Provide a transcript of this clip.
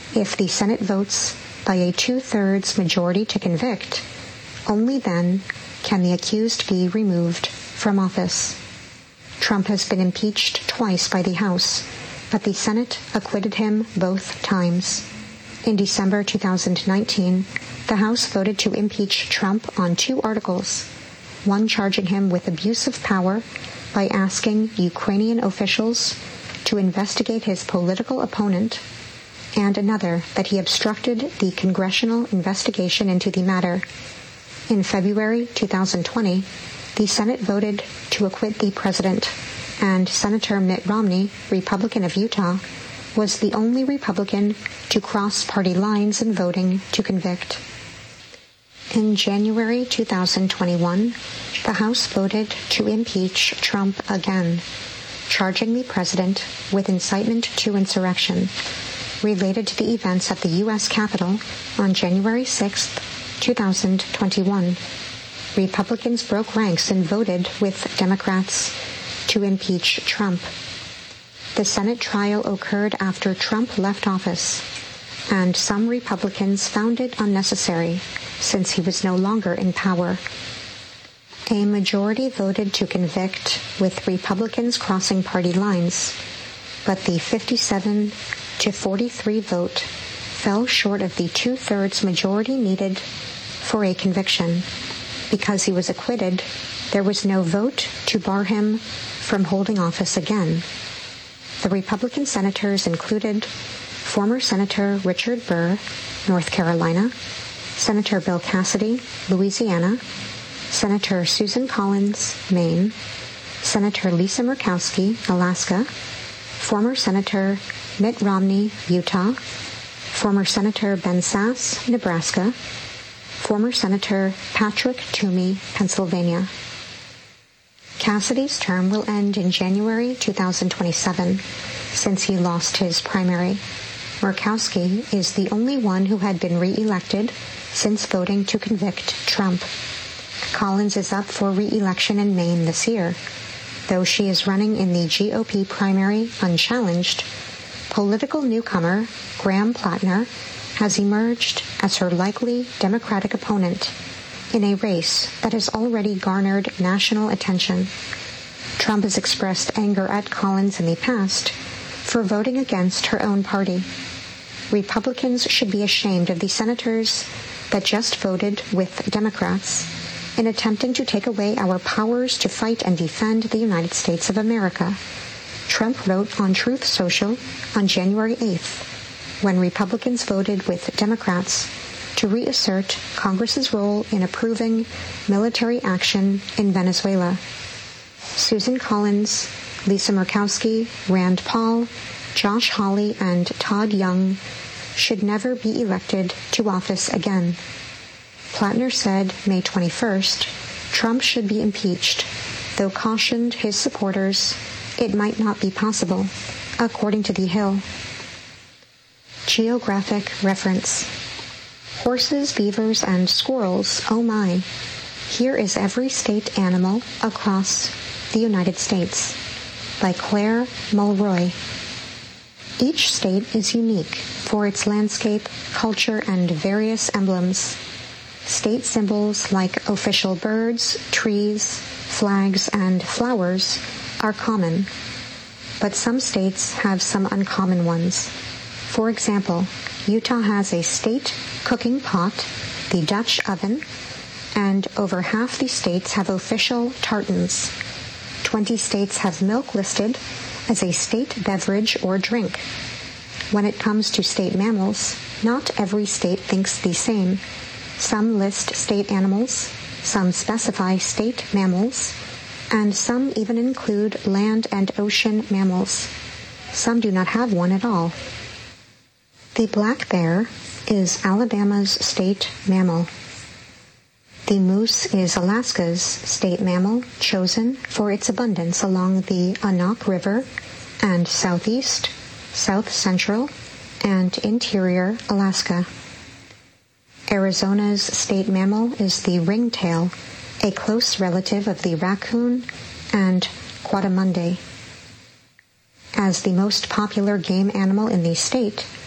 If the Senate votes by a 2/3 majority to convict, only then can the accused be removed from office. Trump has been impeached twice by the House, but the Senate acquitted him both times. In December 2019, the House voted to impeach Trump on 2 articles, one charging him with abuse of power by asking Ukrainian officials to investigate his political opponent, and another that he obstructed the congressional investigation into the matter. In February 2020, the Senate voted to acquit the president, and Senator Mitt Romney, Republican of Utah, was the only Republican to cross party lines in voting to convict. In January 2021, the House voted to impeach Trump again, charging the president with incitement to insurrection related to the events at the U.S. Capitol on January 6, 2021. Republicans broke ranks and voted with Democrats to impeach Trump. The Senate trial occurred after Trump left office, and some Republicans found it unnecessary since he was no longer in power. A majority voted to convict, with Republicans crossing party lines, but the 57-43 vote fell short of the 2/3 majority needed for a conviction. Because he was acquitted, there was no vote to bar him from holding office again. The Republican senators included former Senator Richard Burr, North Carolina, Senator Bill Cassidy, Louisiana, Senator Susan Collins, Maine, Senator Lisa Murkowski, Alaska, former Senator Mitt Romney, Utah, former Senator Ben Sasse, Nebraska, former Senator Patrick Toomey, Pennsylvania. Cassidy's term will end in January 2027, since he lost his primary. Murkowski is the only one who had been re-elected since voting to convict Trump. Collins is up for re-election in Maine this year. Though she is running in the GOP primary unchallenged, political newcomer Graham Plattner has emerged as her likely Democratic opponent in a race that has already garnered national attention. Trump has expressed anger at Collins in the past for voting against her own party. Republicans should be ashamed of the senators that just voted with Democrats in attempting to take away our powers to fight and defend the United States of America. Trump wrote on Truth Social on January 8th, when Republicans voted with Democrats to reassert Congress's role in approving military action in Venezuela. Susan Collins, Lisa Murkowski, Rand Paul, Josh Hawley, and Todd Young should never be elected to office again. Plattner said May 21st, Trump should be impeached, though cautioned his supporters it might not be possible, according to The Hill. Geographic reference. Horses, beavers, and squirrels, oh my. Here is every state animal across the United States, by Claire Mulroy. Each state is unique for its landscape, culture, and various emblems. State symbols like official birds, trees, flags, and flowers are common, but some states have some uncommon ones. For example, Utah has a state cooking pot, the Dutch oven, and over half the states have official tartans. 20 states have milk listed as a state beverage or drink. When it comes to state mammals, not every state thinks the same. Some list state animals, some specify state mammals, and some even include land and ocean mammals. Some do not have one at all. The black bear is Alabama's state mammal. The moose is Alaska's state mammal, chosen for its abundance along the Anak River and southeast, south central, and interior Alaska. Arizona's state mammal is the ringtail, a close relative of the raccoon and quadrumande. As the most popular game animal in the state,